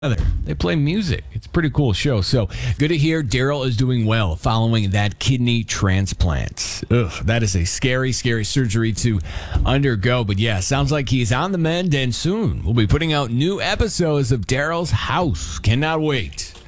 They play music. It's a pretty cool show. So good to hear Daryl is doing well following that kidney transplant. Ugh, that is a scary, scary surgery to undergo. But yeah, sounds like he's on the mend, and soon we'll be putting out new episodes of Daryl's House. Cannot wait.